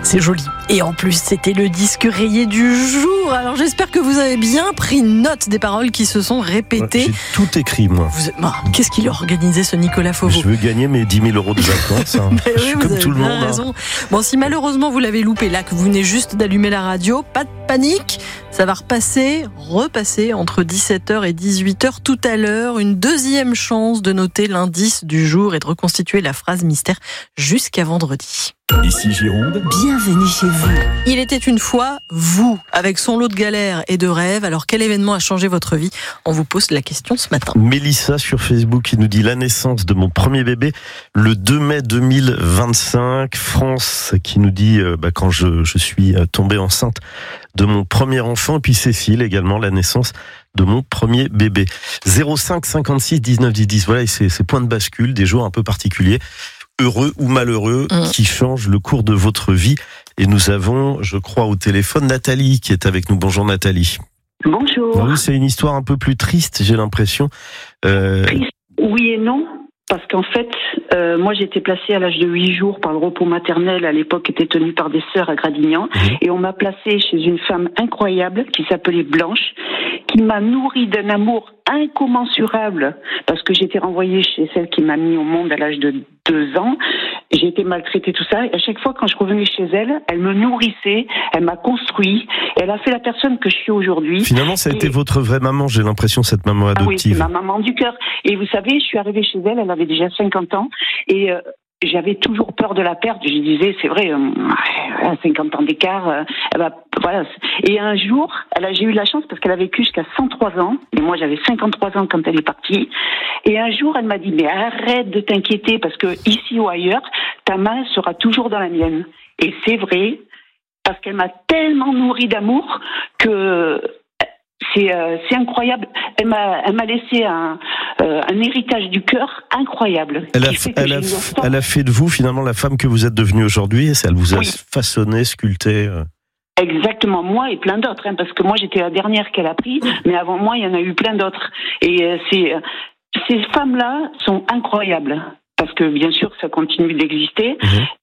C'est joli. Et en plus, c'était le disque rayé du jour. Alors j'espère que vous avez bien pris note des paroles qui se sont répétées. J'ai tout écrit, moi. Qu'est-ce qu'il a organisé, ce Nicolas Fauveau? Je veux gagner mes 10 000 € de vacances. Hein. Je suis comme tout le monde. Raison. Bon, si malheureusement vous l'avez loupé là, que vous venez juste d'allumer la radio, pas de panique. Ça va repasser entre 17h et 18h tout à l'heure. Une deuxième chance de noter l'indice du jour et de reconstituer la phrase mystère jusqu'à vendredi. Ici Gironde. Bienvenue chez vous. Il était une fois vous, avec son lot de galères et de rêves. Alors quel événement a changé votre vie? On vous pose la question ce matin. Mélissa sur Facebook qui nous dit la naissance de mon premier bébé le 2 mai 2025. France qui nous dit quand je suis tombée enceinte de mon premier enfant. Et puis Cécile également, la naissance de mon premier bébé. 05 56 19 10 10. Voilà, et ces points de bascule, des jours un peu particuliers, heureux ou malheureux, qui changent le cours de votre vie. Et nous avons, je crois, au téléphone Nathalie qui est avec nous. Bonjour Nathalie. Bonjour. Oui, c'est une histoire un peu plus triste, j'ai l'impression. Triste, oui et non. Parce qu'en fait, moi j'ai été placée à l'âge de 8 jours par le repos maternel, à l'époque était tenu par des sœurs à Gradignan, et on m'a placée chez une femme incroyable qui s'appelait Blanche, qui m'a nourrie d'un amour incommensurable, parce que j'étais renvoyée chez celle qui m'a mis au monde à l'âge de 2 ans. J'ai été maltraitée, tout ça, et à chaque fois quand je revenais chez elle, elle me nourrissait, elle m'a construit, et elle a fait la personne que je suis aujourd'hui. Finalement, ça a été votre vraie maman, j'ai l'impression, cette maman adoptive. Oui, c'est ma maman du cœur. Et vous savez, je suis arrivée chez elle, elle avait déjà 50 ans, et j'avais toujours peur de la perdre. Je disais, c'est vrai, à 50 ans d'écart, voilà. Et un jour, j'ai eu la chance parce qu'elle a vécu jusqu'à 103 ans, et moi j'avais 53 ans quand elle est partie. Et un jour, elle m'a dit, mais arrête de t'inquiéter parce que ici ou ailleurs, ta main sera toujours dans la mienne. Et c'est vrai, parce qu'elle m'a tellement nourrie d'amour que c'est incroyable. Elle m'a laissé un héritage du cœur incroyable. Elle a fait de vous finalement la femme que vous êtes devenue aujourd'hui. Elle vous a façonné, sculpté. Exactement, moi et plein d'autres, parce que moi j'étais la dernière qu'elle a pris, mais avant moi il y en a eu plein d'autres. Et ces femmes-là sont incroyables. Parce que bien sûr ça continue d'exister.